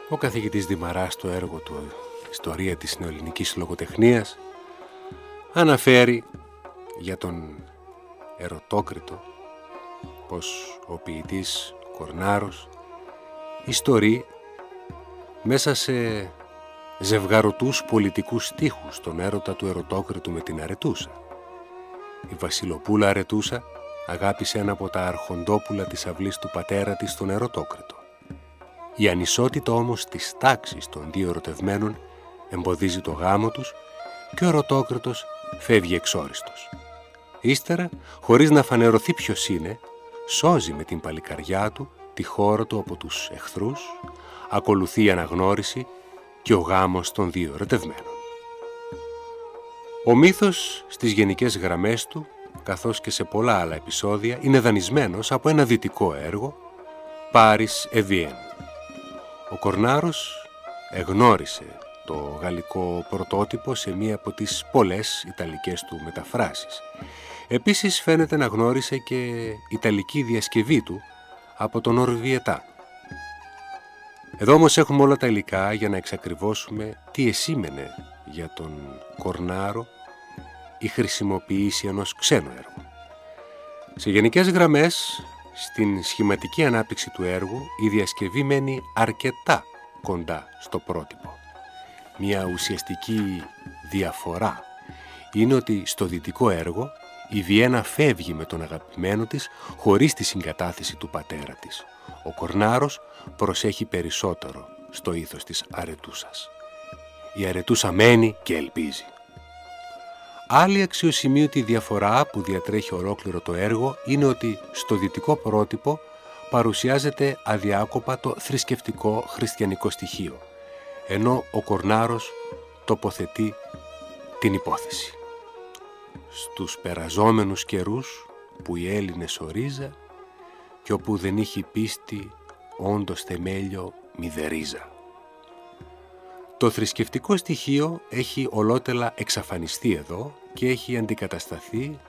Ο καθηγητής Δημαράς στο έργο του «Ιστορία της νεοελληνικής λογοτεχνίας» αναφέρει για τον Ερωτόκριτο πως ο ποιητής Κορνάρος ιστορεί μέσα σε ζευγαρωτούς πολιτικούς στίχους τον έρωτα του Ερωτόκριτου με την Αρετούσα. Η Βασιλοπούλα Αρετούσα αγάπησε ένα από τα αρχοντόπουλα της αυλής του πατέρα της, τον Ερωτόκριτο. Η ανισότητα όμως της τάξης των δύο ερωτευμένων εμποδίζει το γάμο τους και ο Ερωτόκριτος φεύγει εξόριστος. Ύστερα, χωρίς να φανερωθεί ποιος είναι, σώζει με την παλικαριά του τη χώρα του από τους εχθρούς, ακολουθεί η αναγνώριση και ο γάμος των δύο ερωτευμένων. Ο μύθος στις γενικές γραμμές του, καθώς και σε πολλά άλλα επεισόδια, είναι δανεισμένος από ένα δυτικό έργο, Πάρις Εβιέν. Ο Κορνάρος εγνώρισε το γαλλικό πρωτότυπο σε μία από τις πολλές ιταλικές του μεταφράσεις. Επίσης φαίνεται να γνώρισε και ιταλική διασκευή του από τον Ορβιετά. Εδώ όμως έχουμε όλα τα υλικά για να εξακριβώσουμε τι εσήμενε για τον Κορνάρο η χρησιμοποίηση ενός ξένου έργου. Σε γενικές γραμμές, στην σχηματική ανάπτυξη του έργου, η διασκευή μένει αρκετά κοντά στο πρότυπο. Μια ουσιαστική διαφορά είναι ότι στο δυτικό έργο η Βιέννα φεύγει με τον αγαπημένο της χωρίς τη συγκατάθεση του πατέρα της. Ο Κορνάρος προσέχει περισσότερο στο ήθος της Αρετούσας. Η Αρετούσα μένει και ελπίζει. Άλλη αξιοσημείωτη διαφορά που διατρέχει ολόκληρο το έργο είναι ότι στο δυτικό πρότυπο παρουσιάζεται αδιάκοπα το θρησκευτικό χριστιανικό στοιχείο, ενώ ο Κορνάρος τοποθετεί την υπόθεση. Στους περαζόμενους καιρούς που οι Έλληνες ορίζα και όπου δεν είχε πίστη όντως θεμέλιο μηδερίζα. Το θρησκευτικό στοιχείο έχει ολότελα εξαφανιστεί εδώ και έχει αντικατασταθεί